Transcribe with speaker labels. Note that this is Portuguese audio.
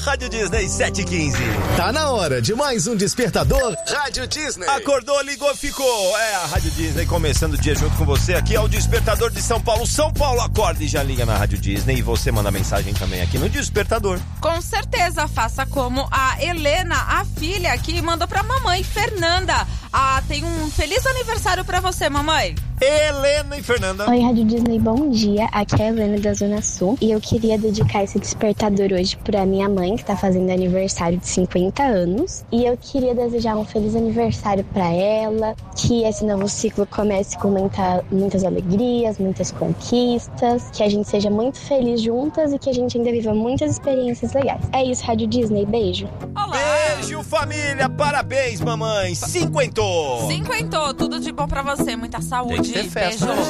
Speaker 1: Rádio Disney 715.
Speaker 2: Tá na hora de mais um despertador Rádio Disney.
Speaker 1: Acordou, ligou, ficou. É a Rádio Disney começando o dia junto com você. Aqui é o Despertador de São Paulo. São Paulo, acorda e já liga na Rádio Disney. E você manda mensagem também aqui no Despertador.
Speaker 3: Com certeza, faça como a Helena, a filha, que mandou pra mamãe, Fernanda. Tem um feliz aniversário pra você, mamãe.
Speaker 1: Helena e Fernanda.
Speaker 4: Oi, Rádio Disney, bom dia. Aqui é a Helena da Zona Sul. E eu queria dedicar esse despertador hoje pra minha mãe, que tá fazendo aniversário de 50 anos. E eu queria desejar um feliz aniversário pra ela, que esse novo ciclo comece com muitas alegrias, muitas conquistas, que a gente seja muito feliz juntas e que a gente ainda viva muitas experiências legais. É isso, Rádio Disney, beijo.
Speaker 3: Olá.
Speaker 1: Beijo, família, parabéns, mamãe. Cinquentou,
Speaker 3: tudo de bom pra você, muita saúde.
Speaker 1: Tem que ter festa,
Speaker 3: beijo.